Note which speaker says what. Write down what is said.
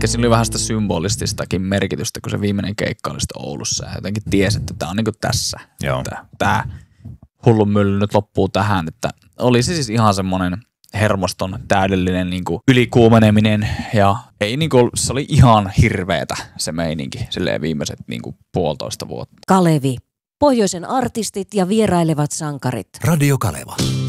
Speaker 1: ehkä siinä oli vähän sitä symbolististakin merkitystä, kun se viimeinen keikka oli sitten Oulussa. Ja jotenkin tiesi, että tämä on niin kuin tässä. Tämä hullun mylly nyt loppuu tähän. Että oli se siis ihan semmoinen hermoston täydellinen niin kuin ylikuumeneminen. Ja ei niin kuin, se oli ihan hirveetä se meininki silleen viimeiset niin kuin 1,5 vuotta.
Speaker 2: Kalevi. Pohjoisen artistit ja vierailevat sankarit.
Speaker 3: Radio Kaleva.